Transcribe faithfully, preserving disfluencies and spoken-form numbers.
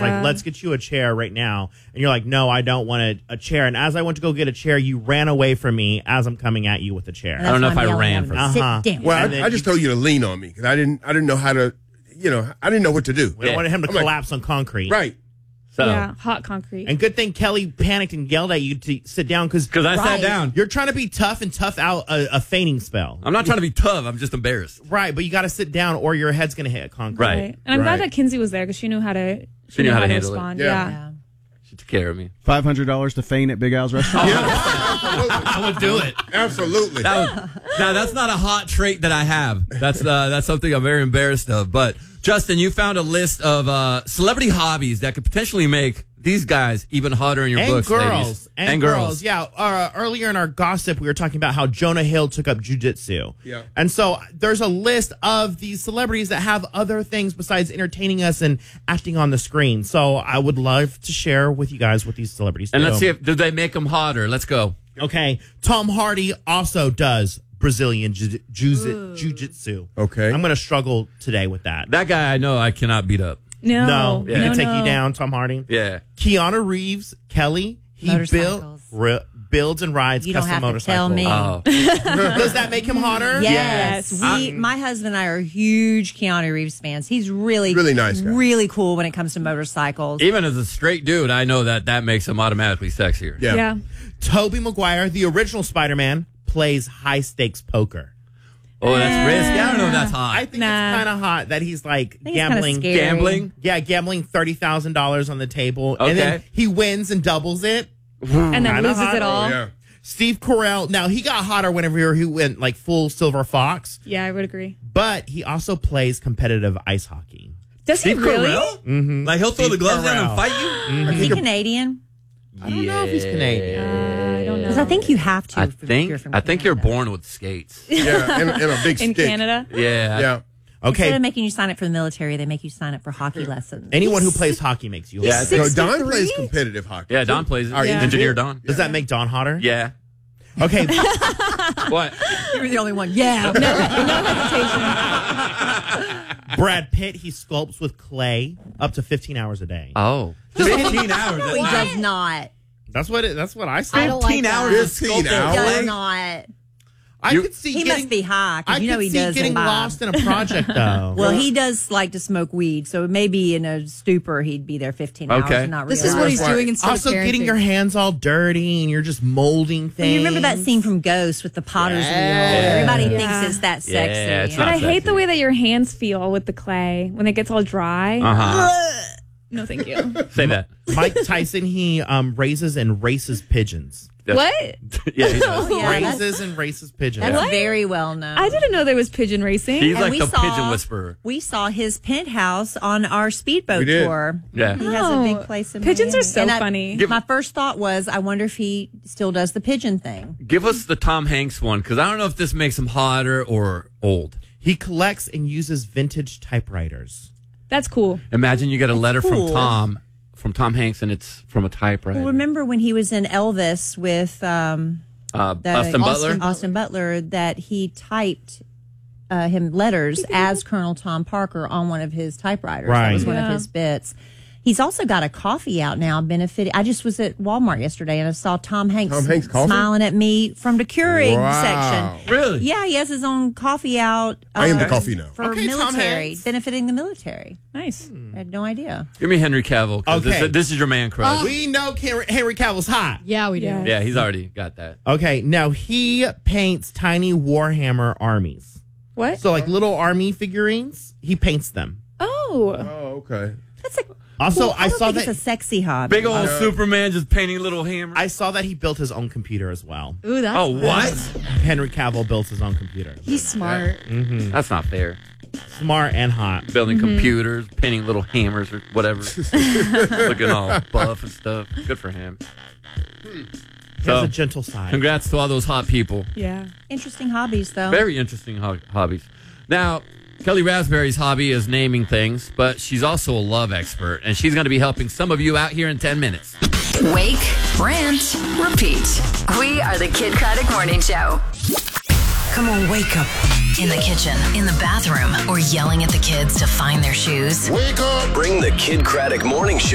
like, let's get you a chair right now. And you're like, no, I don't want a, a chair. And as I went to go get a chair, you ran away from me as I'm coming at you with a chair. I don't know if I ran from uh-huh. Sit down. Well, I, I just told you to lean on me because I didn't, I didn't know how to, you know, I didn't know what to do. We Yeah. wanted him to I'm collapse like, on concrete. Right. So, Yeah, hot concrete. And good thing Kelly panicked and yelled at you to sit down because because I Right. sat down. you're trying to be tough and tough out a, a fainting spell. I'm not trying to be tough. I'm just embarrassed. Right, but you got to sit down or your head's going to hit concrete. Right. Right. And I'm glad Right. that Kinsey was there because she knew how to. She, knew how to handle it. respond. Yeah. Yeah. Yeah. She took care of me. Five hundred dollars to feign at Big Al's restaurant. I would do it. Absolutely. That was, now that's not a hot trait that I have. That's uh, that's something I'm very embarrassed of. But Justin, you found a list of uh, celebrity hobbies that could potentially make these guys even hotter in your And books, girls. ladies. And, girls. Yeah. Uh, earlier in our gossip, we were talking about how Jonah Hill took up jujitsu. Yeah. And so there's a list of these celebrities that have other things besides entertaining us and acting on the screen. So I would love to share with you guys what these celebrities And do. let's see if do they make them hotter. Let's go. Okay. Tom Hardy also does Brazilian jiu- jiu- jiu-jitsu. Okay. I'm going to struggle today with that. That guy I know I cannot beat up. No. No. He Yeah. can no, take no. you down, Tom Hardy. Yeah. Keanu Reeves, Kelly, he build, Motorcycles. re, builds and rides You don't custom have to motorcycles. tell me. Oh. Does that make him hotter? Yes. Yes. We, my husband and I are huge Keanu Reeves fans. He's really, Really nice guy. really cool when it comes to motorcycles. Even as a straight dude, I know that that makes him automatically sexier. Yeah. Yeah. Tobey Maguire, the original Spider-Man, plays high-stakes poker. Oh, that's risky. I don't know if that's I hot. think Nah. it's kind of hot that he's like think it's kinda gambling. scary. Gambling? Yeah, gambling thirty thousand dollars on the table. And then Okay. he wins and doubles it. And then Kinda loses hot. it all. Oh, Yeah. yeah. Steve Carell, now he got hotter whenever he went like full Silver Fox, I would agree. but he also plays competitive ice hockey. Does he Steve really? Carell? Mm-hmm. Like he'll throw Steve the gloves down Carell. and fight you? Is he Canadian? I don't know if he's Canadian. Uh, I don't know. Because I think you have to. I if think you're from I think you're Canada. born with skates. Yeah. And, and a big in stick. Canada. Yeah. Yeah. Okay, Instead of making you sign up for the military, they make you sign up for hockey lessons. anyone who plays hockey makes you Yeah, hotter. No, Don sixty-three? plays competitive hockey. Yeah, Don plays it. Our Yeah. Engineer Don. Does that make Don hotter? Yeah. Okay, What? You were the only one. Yeah. Brad Pitt, he sculpts with clay up to fifteen hours a day. Oh. fifteen hours. No, he does not. That's what it, that's what I said. I don't like fifteen hours that. of fifteen sculpting. hours? Does clay? not. I You- could see He getting, must be high I because you know could he see does getting imbibe. lost in a project though. Well, he does like to smoke weed, so maybe in a stupor he'd be there fifteen hours Okay. and not This realize. is what he's Right. doing instead also of parenting. getting your hands all dirty and you're just molding things. Well, you remember that scene from Ghost with the potter's wheel? Everybody Yeah. thinks it's that Yeah, sexy. it's But not I hate the sexy. way that your hands feel with the clay when it gets all dry. Uh-huh. No, thank you. Say that. Mike Tyson, he um, raises and races pigeons. What? Yeah, he does. Yeah, that's, raises and races pigeons. that's What? very well known. I didn't know there was pigeon racing. He's And like we the saw- pigeon whisperer. We saw his penthouse on our speedboat We did. tour. Yeah. He has a Oh, big place in pigeons Miami. are so And I- funny. Give- My first thought was, I wonder if he still does the pigeon thing. Give us the Tom Hanks one, because I don't know if this makes him hotter or old. He collects and uses vintage typewriters. That's cool. Imagine you get a letter cool. from Tom, from Tom Hanks, and it's from a typewriter. Well, remember when he was in Elvis with um, uh, the- Austin Butler? Austin Butler, that he typed uh, him letters as Colonel Tom Parker on one of his typewriters. That was Right. one Yeah. of his bits. He's also got a coffee out now benefiting. I just was at Walmart yesterday and I saw Tom Hanks, Tom Hanks coffee? smiling at me from the Keurig Wow. section. Really? Yeah, he has his own coffee out. uh, I am the coffee now. For Okay, Tom military, Hanks. benefiting the military. Nice. I had no idea. Give me Henry Cavill, because Okay. this, this is your man crush. We know Henry, Henry Cavill's hot. Yeah, we do. Yeah. yeah, he's already got that. Okay, now he paints tiny Warhammer armies. What? So like little army figurines, he paints them. Oh. Oh, okay. That's a Also, cool, I, don't saw think that it's a sexy hobby. Big old Superman just painting little hammers. I saw that he built his own computer as well. Ooh, that's oh, what? Henry Cavill built his own computer. He's smart. That's not fair. Smart and hot. Building computers, painting little hammers or whatever. Looking all buff and stuff. Good for him. He So, has a gentle side. congrats to all those hot people. Yeah. Interesting hobbies, though. Very interesting ho- hobbies. Now, Kelly Raspberry's hobby is naming things, but she's also a love expert, and she's going to be helping some of you out here in ten minutes. Wake, rant, repeat. We are the Kid Craddock Morning Show. Come on, wake up. In the kitchen, in the bathroom, or yelling at the kids to find their shoes. Wake up! Bring the Kid Craddock Morning Show